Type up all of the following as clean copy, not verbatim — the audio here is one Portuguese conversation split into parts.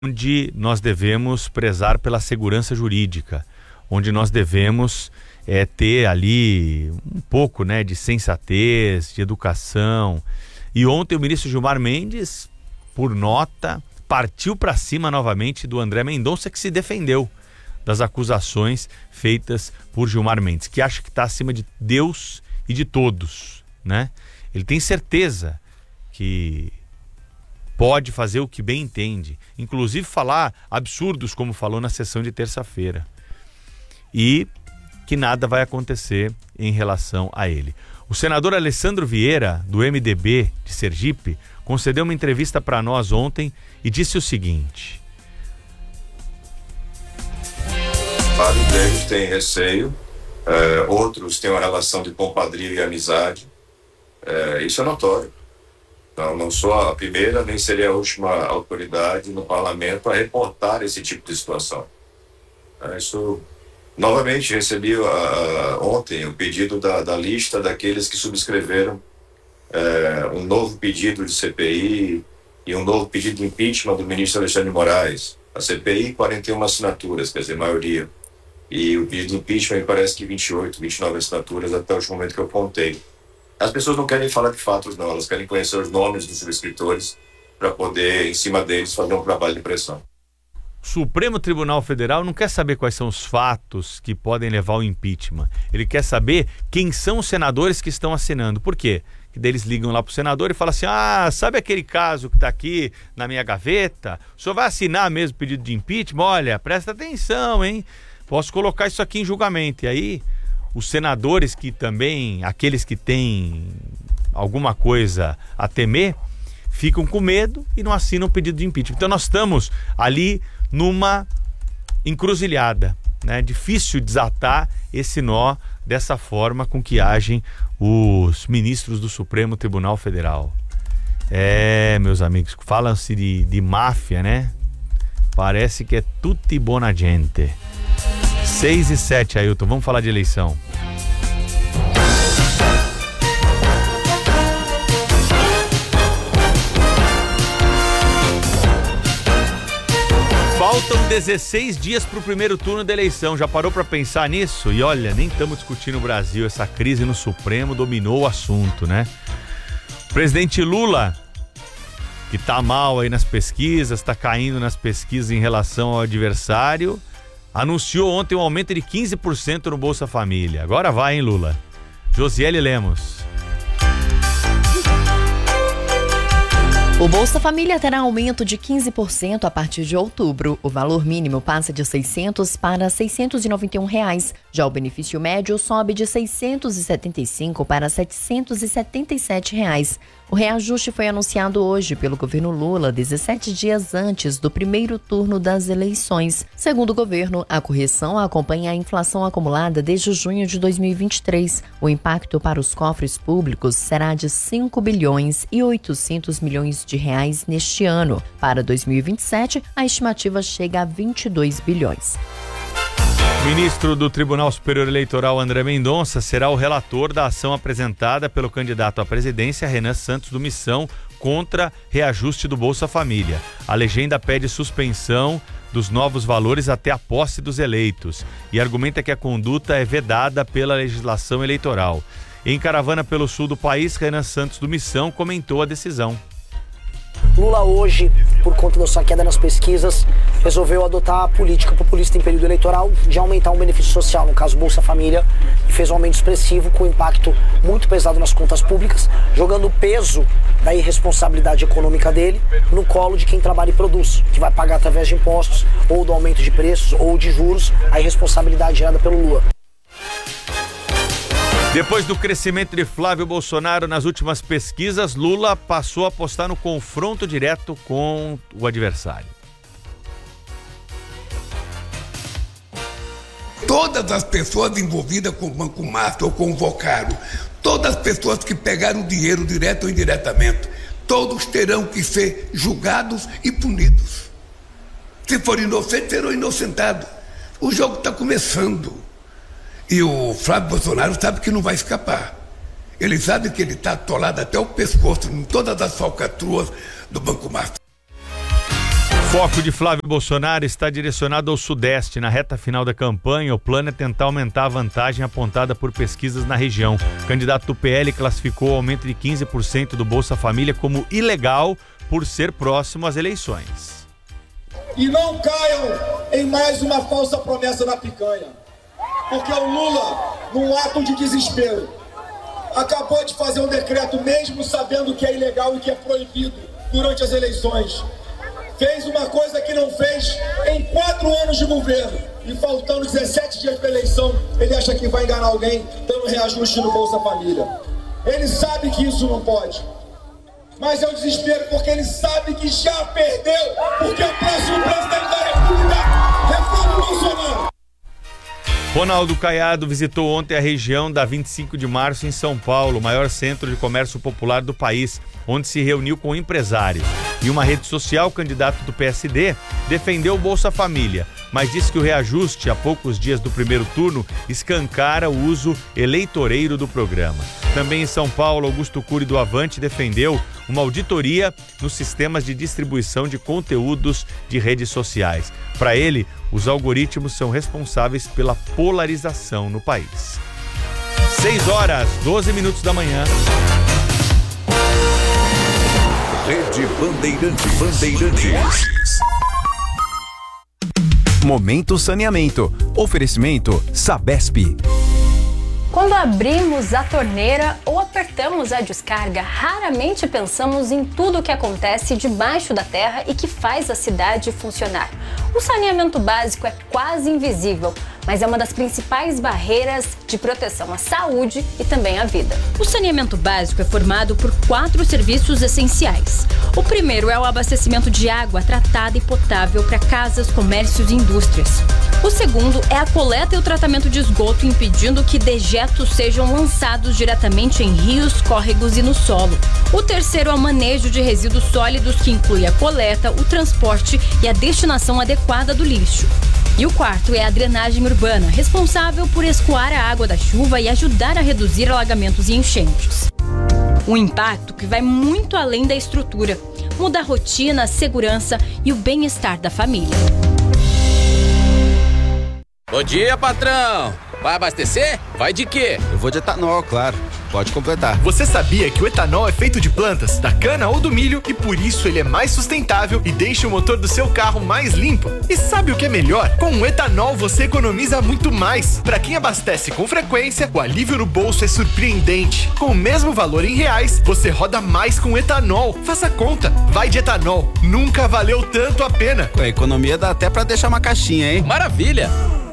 onde nós devemos prezar pela segurança jurídica, onde nós devemos ter ali um pouco, né, de sensatez, de educação. E ontem o ministro Gilmar Mendes, por nota, partiu para cima novamente do André Mendonça, que se defendeu das acusações feitas por Gilmar Mendes, que acha que está acima de Deus e de todos, né? Ele tem certeza que pode fazer o que bem entende, inclusive falar absurdos como falou na sessão de terça-feira, e que nada vai acontecer em relação a ele. O senador Alessandro Vieira, do MDB de Sergipe, concedeu uma entrevista para nós ontem e disse o seguinte: vários deles têm receio, outros têm uma relação de compadrio e amizade, isso é notório. Não sou a primeira, nem serei a última autoridade no parlamento a reportar esse tipo de situação. Novamente, recebi ontem o pedido da lista daqueles que subscreveram um novo pedido de CPI e um novo pedido de impeachment do ministro Alexandre de Moraes. A CPI, 41 assinaturas, quer dizer, maioria. E o pedido de impeachment me parece que 28, 29 assinaturas até o último momento que eu contei. As pessoas não querem falar de fatos, não. Elas querem conhecer os nomes dos subscritores para poder, em cima deles, fazer um trabalho de pressão. O Supremo Tribunal Federal não quer saber quais são os fatos que podem levar ao impeachment. Ele quer saber quem são os senadores que estão assinando. Por quê? Que daí eles ligam lá pro senador e falam assim: sabe aquele caso que está aqui na minha gaveta? O senhor vai assinar mesmo o pedido de impeachment? Olha, presta atenção, hein? Posso colocar isso aqui em julgamento. E aí, os senadores que também, aqueles que têm alguma coisa a temer, ficam com medo e não assinam o pedido de impeachment. Então nós estamos ali numa encruzilhada, né? Difícil desatar esse nó dessa forma com que agem os ministros do Supremo Tribunal Federal. Meus amigos, falam-se de máfia, né? Parece que é tutti buona gente. 6:07, Ailton, vamos falar de eleição. Faltam 16 dias para o primeiro turno da eleição. Já parou para pensar nisso? E olha, nem estamos discutindo o Brasil. Essa crise no Supremo dominou o assunto, né? O presidente Lula, que tá mal aí nas pesquisas, tá caindo nas pesquisas em relação ao adversário, anunciou ontem um aumento de 15% no Bolsa Família. Agora vai, hein, Lula? Josiele Lemos. O Bolsa Família terá aumento de 15% a partir de outubro. O valor mínimo passa de R$ 600 para R$ 691. Já o benefício médio sobe de R$ 675 para R$ 777. O reajuste foi anunciado hoje pelo governo Lula, 17 dias antes do primeiro turno das eleições. Segundo o governo, a correção acompanha a inflação acumulada desde junho de 2023. O impacto para os cofres públicos será de 5 bilhões e 800 milhões de reais neste ano. Para 2027, a estimativa chega a 22 bilhões. O ministro do Tribunal Superior Eleitoral, André Mendonça, será o relator da ação apresentada pelo candidato à presidência, Renan Santos, do Missão, contra reajuste do Bolsa Família. A legenda pede suspensão dos novos valores até a posse dos eleitos e argumenta que a conduta é vedada pela legislação eleitoral. Em caravana pelo sul do país, Renan Santos, do Missão, comentou a decisão. Lula hoje, por conta da sua queda nas pesquisas, resolveu adotar a política populista em período eleitoral de aumentar um benefício social, no caso Bolsa Família, e fez um aumento expressivo com impacto muito pesado nas contas públicas, jogando o peso da irresponsabilidade econômica dele no colo de quem trabalha e produz, que vai pagar através de impostos, ou do aumento de preços, ou de juros, a irresponsabilidade gerada pelo Lula. Depois do crescimento de Flávio Bolsonaro nas últimas pesquisas, Lula passou a apostar no confronto direto com o adversário. Todas as pessoas envolvidas com o Banco Master ou com o Vocaro, todas as pessoas que pegaram dinheiro direto ou indiretamente, todos terão que ser julgados e punidos. Se for inocente, serão inocentados. O jogo está começando. E o Flávio Bolsonaro sabe que não vai escapar. Ele sabe que ele está atolado até o pescoço em todas as falcatruas do Banco Master. foco de Flávio Bolsonaro está direcionado ao Sudeste. Na reta final da campanha, o plano é tentar aumentar a vantagem apontada por pesquisas na região. O candidato do PL classificou o aumento de 15% do Bolsa Família como ilegal por ser próximo às eleições. E não caiam em mais uma falsa promessa da picanha. Porque o Lula, num ato de desespero, acabou de fazer um decreto mesmo sabendo que é ilegal e que é proibido durante as eleições. Fez uma coisa que não fez em 4 anos de governo. E faltando 17 dias para a eleição, ele acha que vai enganar alguém dando reajuste no Bolsa Família. Ele sabe que isso não pode. Mas é o desespero porque ele sabe que já perdeu. Porque o próximo presidente da República é Flávio Bolsonaro. Ronaldo Caiado visitou ontem a região da 25 de março em São Paulo, o maior centro de comércio popular do país, onde se reuniu com empresários. Em uma rede social, o candidato do PSD defendeu o Bolsa Família, mas disse que o reajuste, a poucos dias do primeiro turno, escancara o uso eleitoreiro do programa. Também em São Paulo, Augusto Cury do Avante defendeu uma auditoria nos sistemas de distribuição de conteúdos de redes sociais. Para ele, os algoritmos são responsáveis pela polarização no país. 6h12 da manhã. Rede Bandeirantes. Momento Saneamento. Oferecimento Sabesp. Quando abrimos a torneira ou apertamos a descarga, raramente pensamos em tudo o que acontece debaixo da terra e que faz a cidade funcionar. O saneamento básico é quase invisível, mas é uma das principais barreiras de proteção à saúde e também à vida. O saneamento básico é formado por 4 serviços essenciais. O primeiro é o abastecimento de água tratada e potável para casas, comércios e indústrias. O segundo é a coleta e o tratamento de esgoto, impedindo que dejetos sejam lançados diretamente em rios, córregos e no solo. O terceiro é o manejo de resíduos sólidos, que inclui a coleta, o transporte e a destinação adequada do lixo. E o quarto é a drenagem urbana, responsável por escoar a água da chuva e ajudar a reduzir alagamentos e enchentes. Um impacto que vai muito além da estrutura, muda a rotina, a segurança e o bem-estar da família. Bom dia, patrão! Vai abastecer? Vai de quê? Eu vou de etanol, claro. Pode completar. Você sabia que o etanol é feito de plantas, da cana ou do milho, e por isso ele é mais sustentável e deixa o motor do seu carro mais limpo? E sabe o que é melhor? Com o etanol você economiza muito mais. Para quem abastece com frequência, o alívio no bolso é surpreendente. Com o mesmo valor em reais, você roda mais com etanol. Faça conta. Vai de etanol. Nunca valeu tanto a pena. Com a economia dá até para deixar uma caixinha, hein? Maravilha!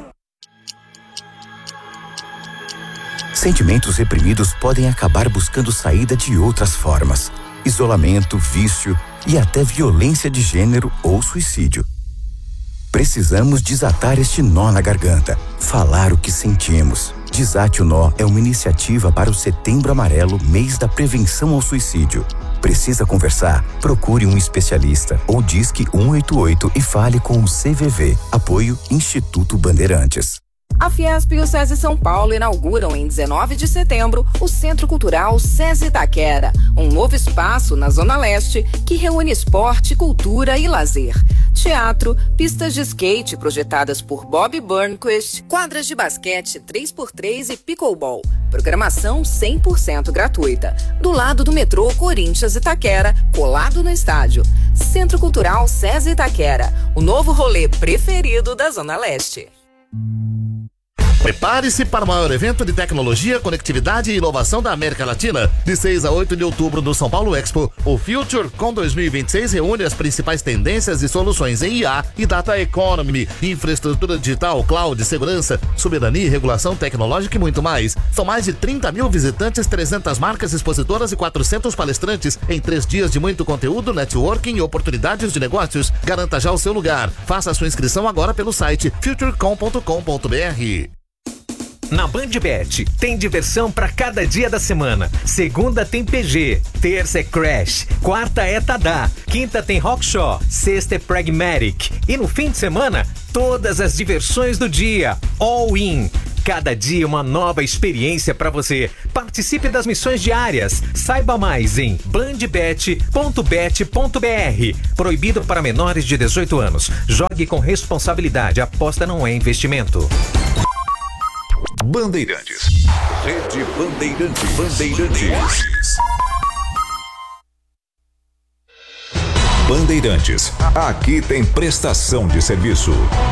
Sentimentos reprimidos podem acabar buscando saída de outras formas. Isolamento, vício e até violência de gênero ou suicídio. Precisamos desatar este nó na garganta, falar o que sentimos. Desate o Nó é uma iniciativa para o Setembro Amarelo, mês da prevenção ao suicídio. Precisa conversar? Procure um especialista ou disque 188 e fale com o CVV. Apoio Instituto Bandeirantes. A Fiesp e o SESI São Paulo inauguram em 19 de setembro o Centro Cultural SESI Itaquera, um novo espaço na Zona Leste que reúne esporte, cultura e lazer. Teatro, pistas de skate projetadas por Bob Burnquist, quadras de basquete 3x3 e pickleball. Programação 100% gratuita. Do lado do metrô Corinthians Itaquera, colado no estádio. Centro Cultural SESI Itaquera, o novo rolê preferido da Zona Leste. Prepare-se para o maior evento de tecnologia, conectividade e inovação da América Latina. De 6 a 8 de outubro no São Paulo Expo, o FutureCon 2026 reúne as principais tendências e soluções em IA e Data Economy, infraestrutura digital, cloud, segurança, soberania e regulação tecnológica e muito mais. São mais de 30 mil visitantes, 300 marcas expositoras e 400 palestrantes em 3 dias de muito conteúdo, networking e oportunidades de negócios. Garanta já o seu lugar. Faça a sua inscrição agora pelo site futurecom.com.br. Na BandBet, tem diversão para cada dia da semana. Segunda tem PG, terça é Crash, quarta é Tadá, quinta tem Rockshaw, sexta é Pragmatic. E no fim de semana, todas as diversões do dia, all in. Cada dia uma nova experiência para você. Participe das missões diárias. Saiba mais em bandbet.bet.br. Proibido para menores de 18 anos. Jogue com responsabilidade. Aposta não é investimento. Bandeirantes. Rede Bandeirantes. Bandeirantes. Aqui tem prestação de serviço.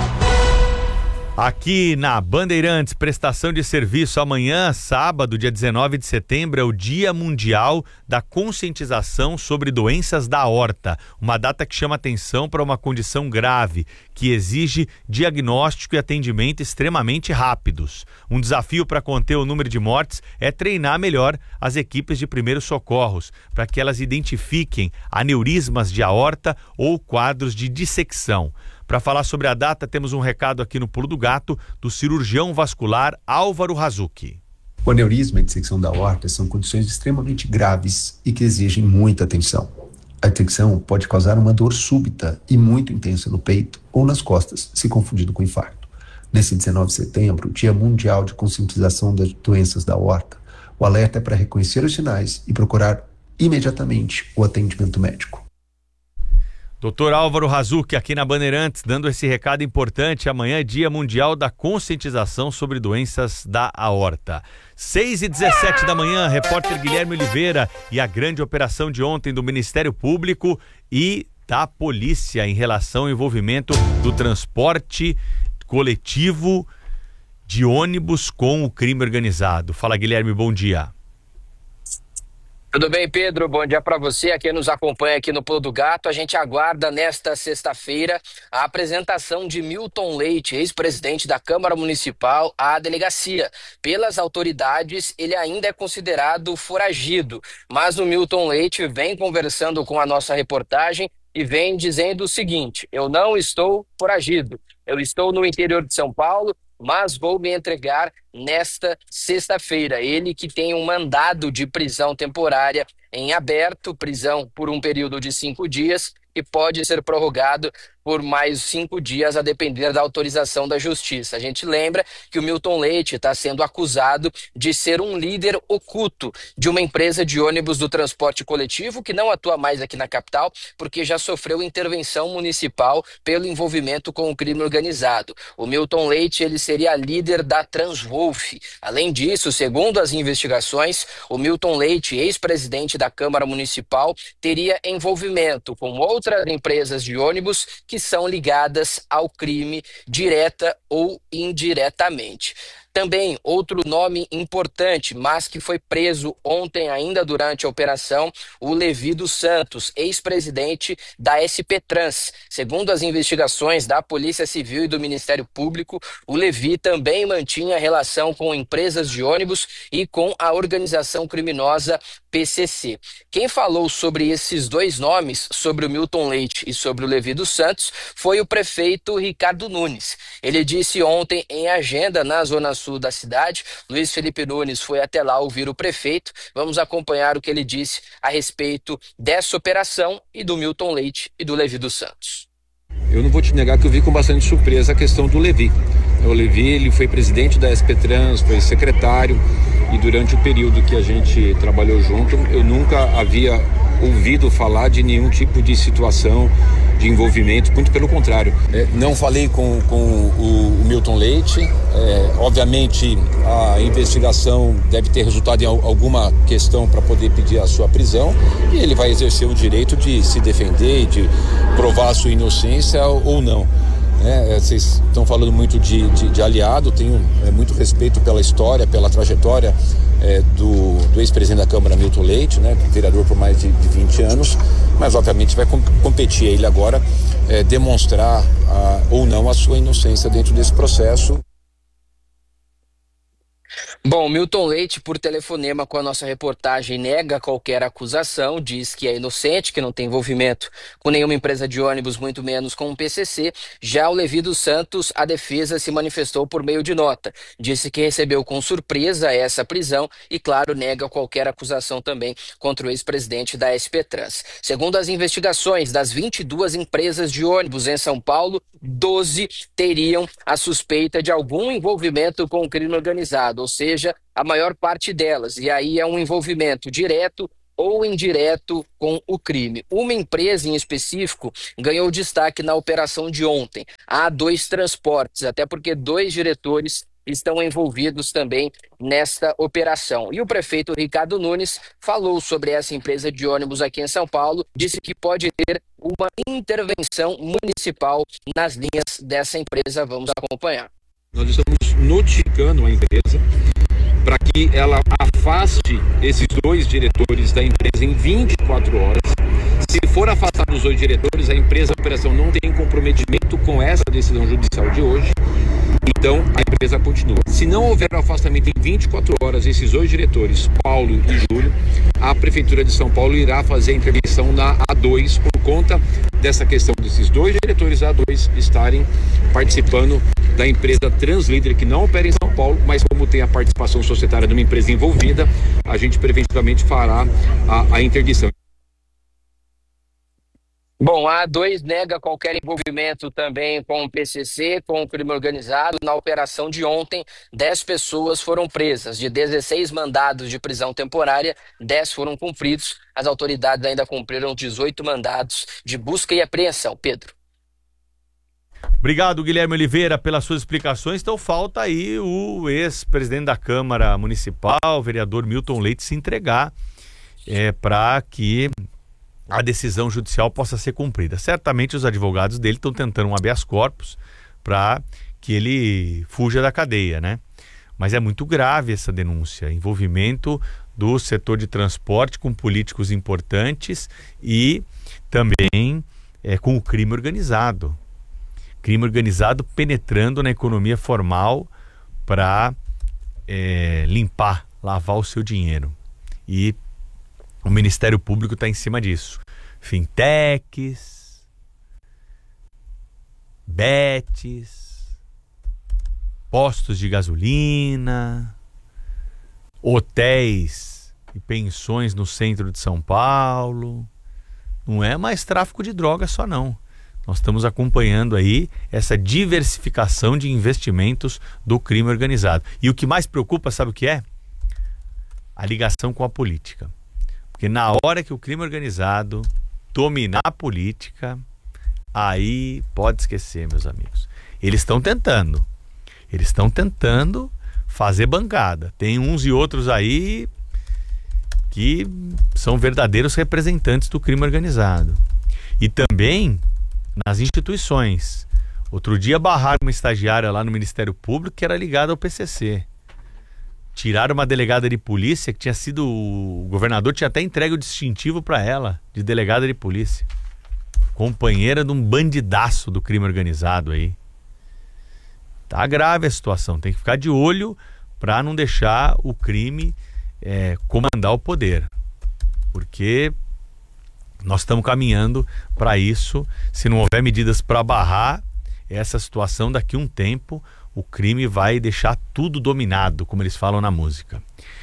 Aqui na Bandeirantes, prestação de serviço. Amanhã, sábado, dia 19 de setembro, é o Dia Mundial da Conscientização sobre Doenças da Aorta. Uma data que chama atenção para uma condição grave, que exige diagnóstico e atendimento extremamente rápidos. Um desafio para conter o número de mortes é treinar melhor as equipes de primeiros socorros, para que elas identifiquem aneurismas de aorta ou quadros de dissecção. Para falar sobre a data, temos um recado aqui no Pulo do Gato, do cirurgião vascular Álvaro Razucchi. O aneurisma e a dissecção da aorta são condições extremamente graves e que exigem muita atenção. A dissecção pode causar uma dor súbita e muito intensa no peito ou nas costas, se confundido com infarto. Nesse 19 de setembro, Dia Mundial de Conscientização das Doenças da Aorta, o alerta é para reconhecer os sinais e procurar imediatamente o atendimento médico. Doutor Álvaro Razucchi aqui na Bandeirantes, dando esse recado importante. Amanhã é Dia Mundial da Conscientização sobre Doenças da Aorta. 6h17 da manhã, repórter Guilherme Oliveira e a grande operação de ontem do Ministério Público e da polícia em relação ao envolvimento do transporte coletivo de ônibus com o crime organizado. Fala, Guilherme, bom dia. Tudo bem, Pedro? Bom dia para você, a quem nos acompanha aqui no Pulo do Gato. A gente aguarda nesta sexta-feira a apresentação de Milton Leite, ex-presidente da Câmara Municipal, à delegacia. Pelas autoridades, ele ainda é considerado foragido, mas o Milton Leite vem conversando com a nossa reportagem e vem dizendo o seguinte: eu não estou foragido, eu estou no interior de São Paulo, mas vou me entregar nesta sexta-feira. Ele que tem um mandado de prisão temporária em aberto, prisão por um período de 5 dias, e pode ser prorrogado por mais 5 dias, a depender da autorização da Justiça. A gente lembra que o Milton Leite está sendo acusado de ser um líder oculto de uma empresa de ônibus do transporte coletivo que não atua mais aqui na capital, porque já sofreu intervenção municipal pelo envolvimento com o crime organizado. O Milton Leite, ele seria líder da Transwolf. Além disso, segundo as investigações, o Milton Leite, ex-presidente da Câmara Municipal, teria envolvimento com outras empresas de ônibus que são ligadas ao crime direta ou indiretamente. Também outro nome importante, mas que foi preso ontem ainda durante a operação, o Levi dos Santos, ex-presidente da SP Trans. Segundo as investigações da Polícia Civil e do Ministério Público, o Levi também mantinha relação com empresas de ônibus e com a organização criminosa PCC. Quem falou sobre esses dois nomes, sobre o Milton Leite e sobre o Levi dos Santos, foi o prefeito Ricardo Nunes. Ele disse ontem em agenda na Zona Sul da cidade. Luiz Felipe Nunes foi até lá ouvir o prefeito. Vamos acompanhar o que ele disse a respeito dessa operação e do Milton Leite e do Levi dos Santos. Eu não vou te negar que eu vi com bastante surpresa a questão do Levi. O Levi, ele foi presidente da SP Trans, foi secretário, e durante o período que a gente trabalhou junto, eu nunca havia ouvido falar de nenhum tipo de situação de envolvimento, muito pelo contrário. Não falei com o Milton Leite, obviamente a investigação deve ter resultado em alguma questão para poder pedir a sua prisão, e ele vai exercer o direito de se defender e de provar a sua inocência ou não. Vocês estão falando muito de aliado, tenho muito respeito pela história, pela trajetória do ex-presidente da Câmara, Milton Leite, vereador por mais de 20 anos, mas obviamente vai competir a ele agora demonstrar ou não a sua inocência dentro desse processo. Bom, Milton Leite, por telefonema com a nossa reportagem, nega qualquer acusação, diz que é inocente, que não tem envolvimento com nenhuma empresa de ônibus, muito menos com o PCC. Já o Levi dos Santos, a defesa se manifestou por meio de nota. Disse que recebeu com surpresa essa prisão e, claro, nega qualquer acusação também contra o ex-presidente da SP Trans. Segundo as investigações, das 22 empresas de ônibus em São Paulo, 12 teriam a suspeita de algum envolvimento com o crime organizado, ou seja, a maior parte delas, e aí é um envolvimento direto ou indireto com o crime. Uma empresa em específico ganhou destaque na operação de ontem, a A2 Transportes, até porque 2 diretores estão envolvidos também nesta operação. E o prefeito Ricardo Nunes falou sobre essa empresa de ônibus aqui em São Paulo, disse que pode ter uma intervenção municipal nas linhas dessa empresa. Vamos acompanhar. Nós estamos notificando a empresa para que ela afaste esses 2 diretores da empresa em 24 horas. Se for afastar os 2 diretores, a operação não tem comprometimento com essa decisão judicial de hoje, então a empresa continua. Se não houver o afastamento em 24 horas, esses 2 diretores, Paulo e Júlio, a Prefeitura de São Paulo irá fazer a intervenção na A2 por conta dessa questão desses 2 diretores A2 estarem participando da empresa Translíder, que não opera em São Paulo, mas como tem a participação societária de uma empresa envolvida, a gente preventivamente fará a interdição. Bom, a A2 nega qualquer envolvimento também com o PCC, com o crime organizado. Na operação de ontem, 10 pessoas foram presas. De 16 mandados de prisão temporária, 10 foram cumpridos. As autoridades ainda cumpriram 18 mandados de busca e apreensão. Pedro. Obrigado, Guilherme Oliveira, pelas suas explicações. Então falta aí o ex-presidente da Câmara Municipal, o vereador Milton Leite, se entregar para que a decisão judicial possa ser cumprida. Certamente os advogados dele estão tentando um habeas corpus para que ele fuja da cadeia, né? Mas é muito grave essa denúncia, envolvimento do setor de transporte com políticos importantes e também com o crime organizado. Crime organizado penetrando na economia formal para lavar o seu dinheiro. E o Ministério Público está em cima disso. Fintechs, bets, postos de gasolina, hotéis e pensões no centro de São Paulo. Não é mais tráfico de drogas só não. Nós estamos acompanhando aí essa diversificação de investimentos do crime organizado. E o que mais preocupa, sabe o que é? A ligação com a política. Porque na hora que o crime organizado dominar a política, aí pode esquecer, meus amigos. Eles estão tentando fazer bancada. Tem uns e outros aí que são verdadeiros representantes do crime organizado. E também nas instituições. Outro dia barraram uma estagiária lá no Ministério Público que era ligada ao PCC. Tiraram uma delegada de polícia que tinha sido... O governador tinha até entregue o distintivo para ela, de delegada de polícia. Companheira de um bandidaço do crime organizado aí. Tá grave a situação. Tem que ficar de olho para não deixar o crime comandar o poder. Porque nós estamos caminhando para isso. Se não houver medidas para barrar essa situação, daqui a um tempo o crime vai deixar tudo dominado, como eles falam na música.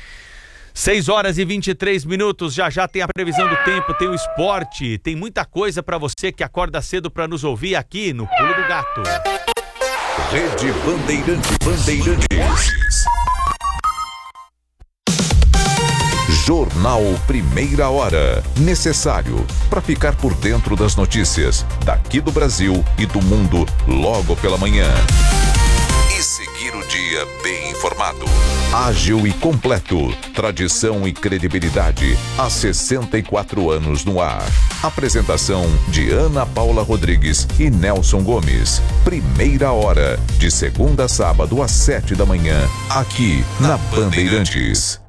6h23, já tem a previsão do tempo, tem o esporte, tem muita coisa para você que acorda cedo para nos ouvir aqui no Pulo do Gato. Rede Bandeirantes. Jornal Primeira Hora. Necessário para ficar por dentro das notícias daqui do Brasil e do mundo logo pela manhã. E seguir o dia bem informado. Ágil e completo. Tradição e credibilidade. Há 64 anos no ar. Apresentação de Ana Paula Rodrigues e Nelson Gomes. Primeira Hora. De segunda a sábado às 7 da manhã. Aqui na Bandeirantes.